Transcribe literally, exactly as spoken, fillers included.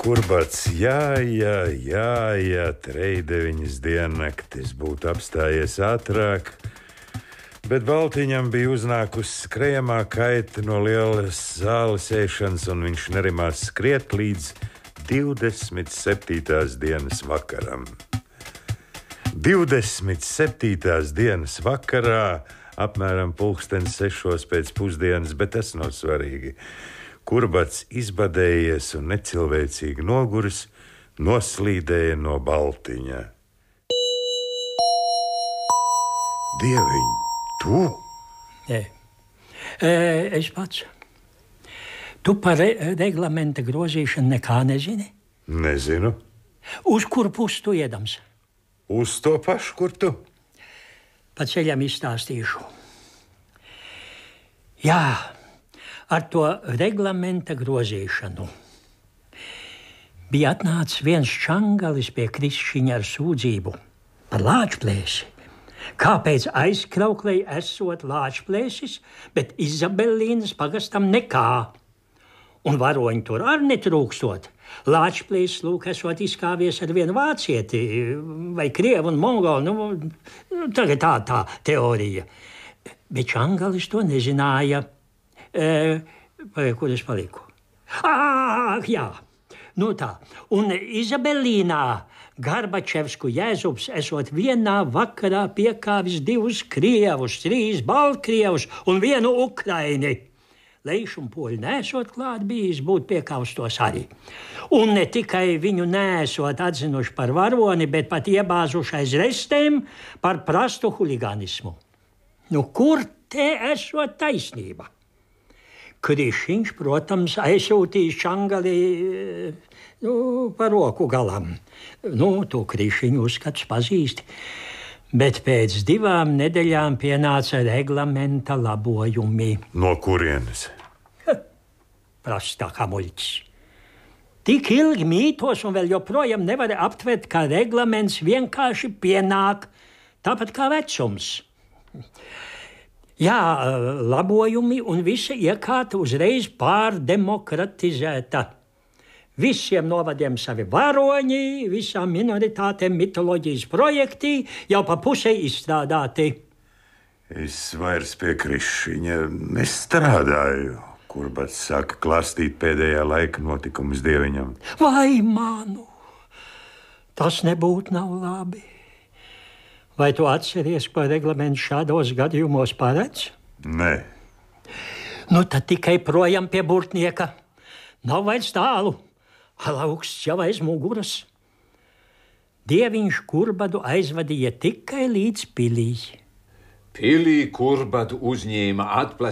Kurbats, jā, jā, jā, jā, treideviņas diennaktis būtu apstājies ātrāk, bet Baltiņam bija uznākusi skrejamā kaita no lielas zāles ēšanas, un viņš nerimās skriet līdz divdesmit septītās dienas vakaram. divdesmit septītās dienas vakarā, apmēram pulkstens sešos pēc pusdienas, bet tas nav svarīgi. Kurbats izbadējies un necilvēcīgi noguris, noslīdēja no Baltiņa. Dieviņ, tu? Nē, e, es pats. Tu par re reglamenta grozīšanu nekā nezini? Nezinu. Uz kuru pusi tu iedams? Uz to pašu, kur tu? Pa ceļam izstāstīšu. Jā, ar to reglamenta grozīšanu bija atnācis viens čangalis pie Krišķiņa ar sūdzību par lāčplēsi. Kāpēc aizkrauklei esot lāčplēsis, bet Izabelīnas pagastam nekā? Un varoņi tur ar netrūkstot. Lāčplēsis, lūk, esot izkāvies ar vienu vācieti, vai krievu un mongolu, nu, tagad tā, tā teorija. Bet čangalis to nezināja. E, kur es paliku? Ā, jā, nu tā. Un Izabelīnā Garbačevsku Jēzubs esot vienā vakarā piekāvis divus krievus, trīs baltkrievus un vienu ukraini. Leišu un poļu nesot klāt bijis, būtu piekāvis tos arī. Un ne tikai viņu nesot atzinuši par varoni, bet pat iebāzuši aiz restēm par prastu huligānismu. Nu, kur te esot taisnība? Krišiņš, protams, aizsūtīs čangali nu, par roku galam. Nu, tu Krišiņu uzskats pazīsti. Bet pēc divām nedēļām pienāca reglamenta labojumi. No kurienes? Prastā kā muļķis. Tik ilgi mītos un vēl joprojām nevar aptvert, ka reglaments vienkārši pienāk, tāpat kā vecums. Jā, labojumi un visa iekārta uzreiz pārdemokratizēta. Visiem novadiem savi varoņi, visām minoritātēm mitoloģijas projekti jau pa pusē izstrādāti. Es vairs pie Krišķiņa nestrādāju. Kurbats saka klāstīt pēdējā laika notikumus dieviņam. Vai manu? Tas nebūtu nav labi. Vai tu atceries, ko reglaments šādos gadījumos paredz? Nē. Nu tad tikai projām pie burtnieka. Nav vairs tālu. Alauksts jau aiz muguras. Dieviņš Kurbadu aizvadīja tikai līdz pilī. Pilī Kurbadu uzņēma atples